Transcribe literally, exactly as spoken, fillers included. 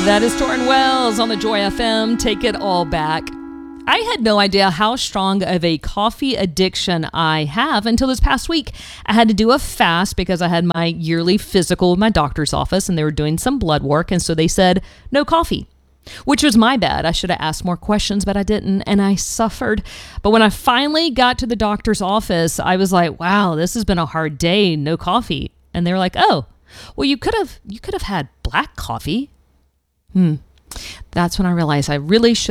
That is Torrin Wells on the Joy F M. Take it all back. I had no idea how strong of a coffee addiction I have until this past week. I had to do a fast because I had my yearly physical with my doctor's office and they were doing some blood work. And so they said, no coffee, which was my bad. I should have asked more questions, but I didn't. And I suffered. But when I finally got to the doctor's office, I was like, wow, this has been a hard day. No coffee. And they were like, oh, well, you could have, you could have had black coffee. Hmm. That's when I realized I really should